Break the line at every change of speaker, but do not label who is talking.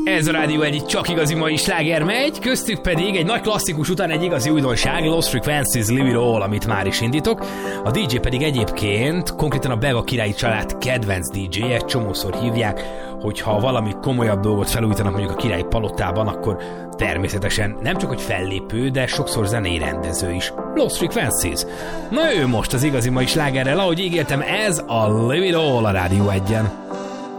Ez a Rádió egy csak igazi mai sláger megy, köztük pedig egy nagy klasszikus után egy igazi újdonság, Lost Frequencies Live It All, amit már is indítok. A DJ pedig egyébként konkrétan a Belga királyi család kedvenc DJ-je, csomószor hívják, hogyha valami komolyabb dolgot felújítanak mondjuk a királyi palotában, akkor természetesen nem csak hogy fellépő, de sokszor zenei rendező is. Lost Frequencies. Na ő most az igazi mai slágerrel, ahogy ígértem, ez a Live It All a Rádió 1-en.